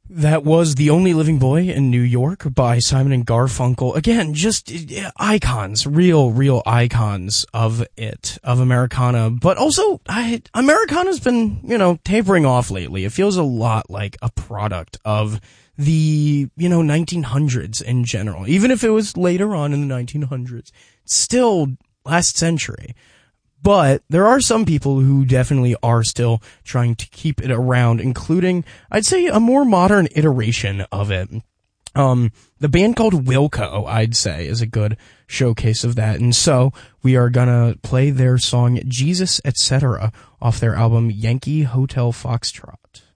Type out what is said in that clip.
That was The Only Living Boy in New York by Simon and Garfunkel. Again, just icons, real icons of Americana. But also, Americana's been, tapering off lately. It feels a lot like a product of the, 1900s in general. Even if it was later on in the 1900s, it's still last century. But there are some people who definitely are still trying to keep it around, including, I'd say, a more modern iteration of it. The band called Wilco, I'd say, is a good showcase of that. And so we are gonna play their song Jesus Etc. off their album Yankee Hotel Foxtrot.